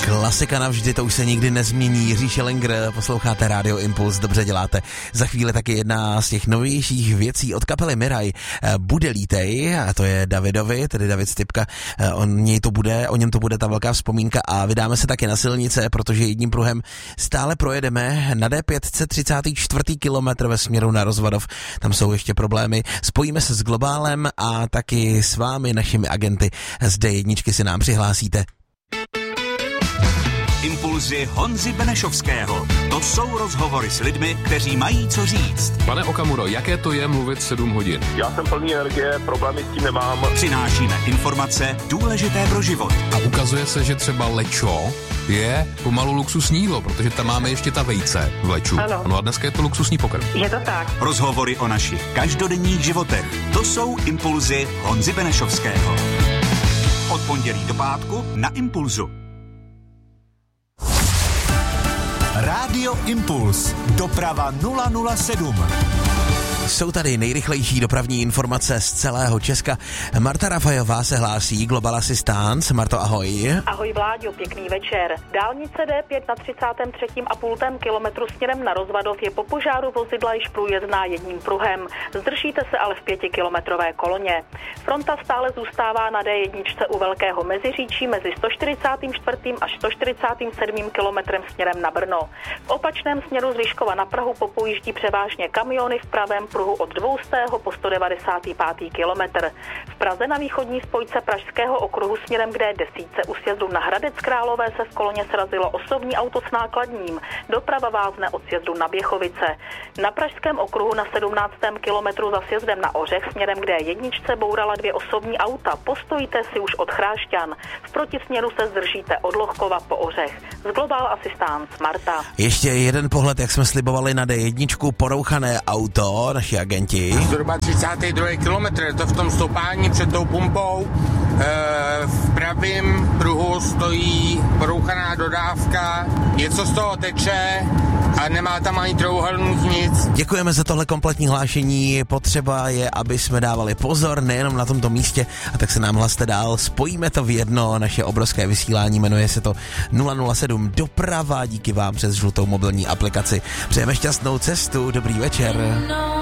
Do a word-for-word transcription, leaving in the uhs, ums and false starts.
Klasika navždy, to už se nikdy nezmění. Jiří Schellinger, posloucháte Radio Impuls, dobře děláte. Za chvíli taky jedna z těch novějších věcí od kapely Miraj bude lítej, a to je Davidovi, tedy David Stypka. O něj to bude, o něm to bude ta velká vzpomínka a vydáme se taky na silnice, protože jedním pruhem stále projedeme na D pět třicátý čtvrtý kilometr ve směru na Rozvadov. Tam jsou ještě problémy. Spojíme se s Globálem a taky s vámi, našimi agenty z D jedna si nám přihlásíte. Impulzy Honzy Benešovského. To jsou rozhovory s lidmi, kteří mají co říct. Pane Okamuro, jaké to je mluvit sedm hodin? Já jsem plný energie, problémy s tím nemám. Přinášíme informace důležité pro život. A ukazuje se, že třeba lečo je pomalu luxusní jídlo, protože tam máme ještě ta vejce v leču. Ano. No a dneska je to luxusní pokrm. Je to tak. Rozhovory o našich každodenních životech. To jsou Impulzy Honzy Benešovského. Od pondělí do pátku na Impulzu. Rádio Impuls. Doprava nula nula sedm. Jsou tady nejrychlejší dopravní informace z celého Česka. Marta Rafajová se hlásí, Global Assistance. Marto, ahoj. Ahoj Vláďo, pěkný večer. Dálnice D pět na třicátém třetím a půl kilometru směrem na Rozvadov je po požáru vozidla již průjezdná jedním pruhem. Zdržíte se ale v pětikilometrové koloně. Fronta stále zůstává na D jedna u Velkého Meziříčí mezi sto čtyřicátým čtvrtým až sto čtyřicátým sedmým kilometrem směrem na Brno. V opačném směru z Vyškova na Prahu popojíždí převážně kamiony v pravém pruhu od dvoustého po sto devadesátý pátý kilometr. V Praze na východní spojce Pražského okruhu směrem k D deset u sjezdu na Hradec Králové se v koloně srazilo osobní auto s nákladním. Doprava vázne od sjezdu na Běchovice. Na Pražském okruhu na sedmnáctém kilometru za sjezdem na Ořech směrem k D jedna bourala dvě osobní auta. Postojíte si už od Chrášťan. V protisměru se zdržíte od Lohkova po Ořech. Z Global Assistance Marta. Ještě jeden pohled, jak jsme slibovali na D jedna, porouchané auto, naši agenti. Zhruba třicátý druhý kilometr, je to v tom stoupání před tou pumpou. E, v pravém pruhu stojí porouchaná dodávka, něco z toho teče a nemá tam ani trouhelník, nic. Děkujeme za tohle kompletní hlášení. Potřeba je, aby jsme dávali pozor nejenom na tomto místě, a tak se nám hlaste dál. Spojíme to v jedno, naše obrovské vysílání, jmenuje se to nula nula sedm Doprava, díky vám přes žlutou mobilní aplikaci. Přejeme šťastnou cestu, dobrý večer.